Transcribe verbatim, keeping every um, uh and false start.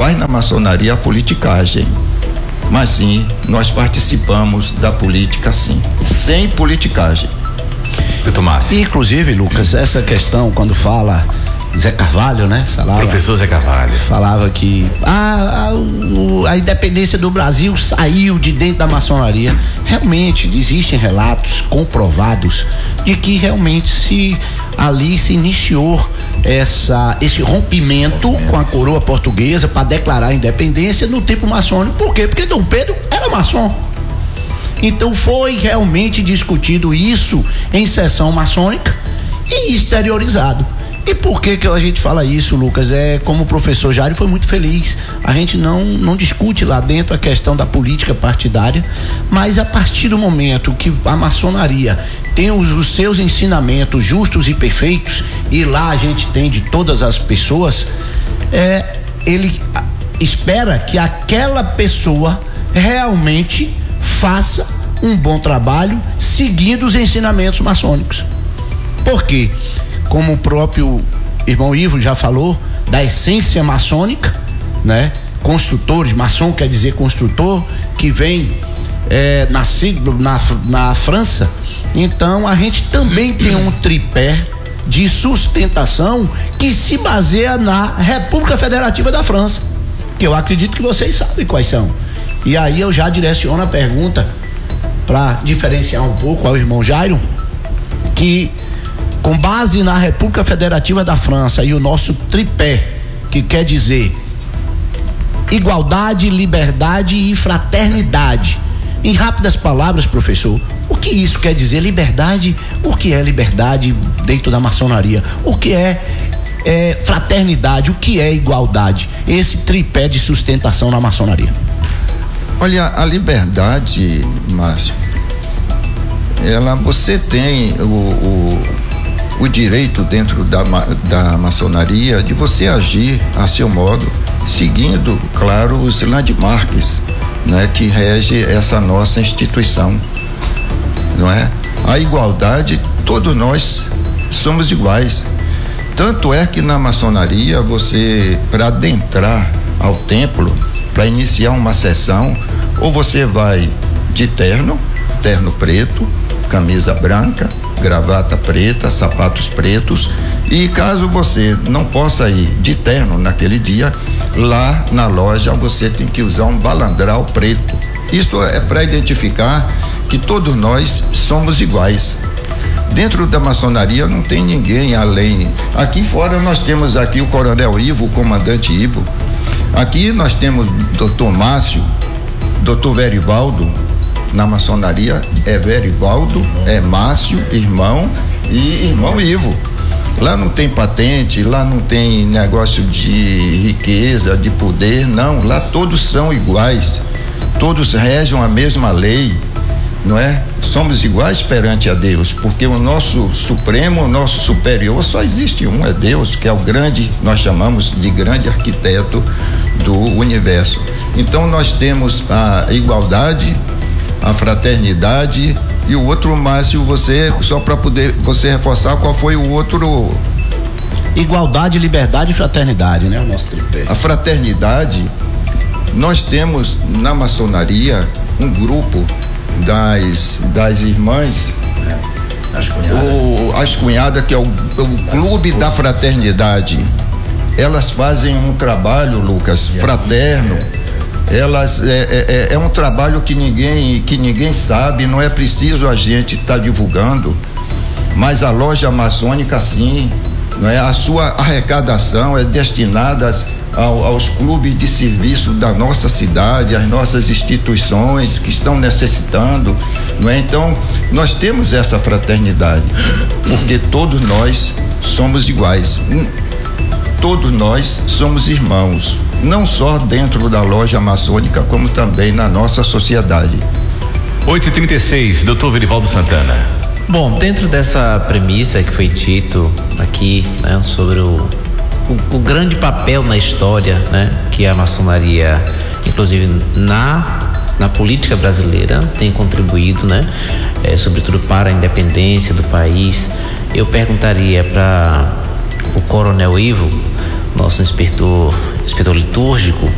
faz na maçonaria a politicagem. Mas sim, nós participamos da política sim, sem politicagem. Doutor Márcio. Inclusive, Lucas, essa questão quando fala Zé Carvalho, né? Falava, Professor Zé Carvalho. Falava que a, a, o, a independência do Brasil saiu de dentro da maçonaria. Realmente, existem relatos comprovados de que realmente se ali se iniciou essa, esse rompimento com a coroa portuguesa para declarar a independência no tempo maçônico. Por quê? Porque Dom Pedro era maçom. Então foi realmente discutido isso em sessão maçônica e exteriorizado. E por que que a gente fala isso, Lucas? É como o professor Jairo foi muito feliz. A gente não, não discute lá dentro a questão da política partidária, mas a partir do momento que a maçonaria tem os, os seus ensinamentos justos e perfeitos, e lá a gente tem de todas as pessoas, é, ele espera que aquela pessoa realmente faça um bom trabalho seguindo os ensinamentos maçônicos. Por quê? Como o próprio irmão Ivo já falou, da essência maçônica, né? Construtores, maçom quer dizer construtor, que vem é, nascido na, na França. Então a gente também tem um tripé de sustentação que se baseia na República Federativa da França, que eu acredito que vocês sabem quais são. E aí eu já direciono a pergunta para diferenciar um pouco ao irmão Jairo, que com base na República Federativa da França e o nosso tripé, que quer dizer igualdade, liberdade e fraternidade. Em rápidas palavras, professor, o que isso quer dizer? Liberdade, o que é liberdade dentro da maçonaria? O que é, é fraternidade? O que é igualdade? Esse tripé de sustentação na maçonaria. Olha, a liberdade, Márcio, ela, você tem o, o, o direito dentro da, da maçonaria de você agir a seu modo, seguindo, claro, os landmarks, né, que rege essa nossa instituição, não é? A igualdade, todos nós somos iguais. Tanto é que na maçonaria, você, para adentrar ao templo, para iniciar uma sessão, ou você vai de terno, terno preto, camisa branca, gravata preta, sapatos pretos, e caso você não possa ir de terno naquele dia, lá na loja você tem que usar um balandral preto. Isto é para identificar que todos nós somos iguais. Dentro da maçonaria não tem ninguém além. Aqui fora nós temos aqui o Coronel Ivo, o Comandante Ivo. Aqui nós temos doutor Márcio, doutor Verivaldo. Na maçonaria é Verivaldo, é Márcio, irmão, e irmão Ivo. Lá não tem patente, lá não tem negócio de riqueza, de poder, não. Lá todos são iguais, todos regem a mesma lei, não é? Somos iguais perante a Deus, porque o nosso supremo, o nosso superior, só existe um, é Deus, que é o grande, nós chamamos de grande arquiteto do universo. Então nós temos a igualdade, a fraternidade e o outro, Márcio, você, só para poder você reforçar qual foi o outro. Igualdade, liberdade e fraternidade, né? O nosso tripé. A fraternidade, nós temos na maçonaria um grupo das, das irmãs, é, as cunhadas, o, as cunhadas, que é o, o Clube da Fraternidade. Elas fazem um trabalho, Lucas, fraterno. Elas é, é, é um trabalho que ninguém que ninguém sabe, não é preciso a gente estar tá divulgando, mas a loja maçônica sim, não é? A sua arrecadação é destinada ao, aos clubes de serviço da nossa cidade, às nossas instituições que estão necessitando, não é? Então nós temos essa fraternidade, porque todos nós somos iguais, todos nós somos irmãos. Não só dentro da loja maçônica, como também na nossa sociedade. oito e trinta e seis, doutor Verivaldo Santana. Bom, dentro dessa premissa que foi dito aqui, né, sobre o, o, o grande papel na história, né, que a maçonaria, inclusive na, na política brasileira, tem contribuído, né, é, sobretudo para a independência do país, eu perguntaria para o Coronel Ivo, nosso inspetor, inspetor litúrgico,